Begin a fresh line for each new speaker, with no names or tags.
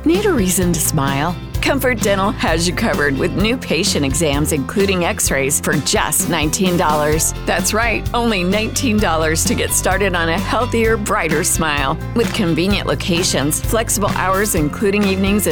Need a reason to smile? Comfort Dental has you covered with new patient exams, including x-rays, for just $19. That's right, only $19 to get started on a healthier, brighter smile. With convenient locations, flexible hours, including evenings, and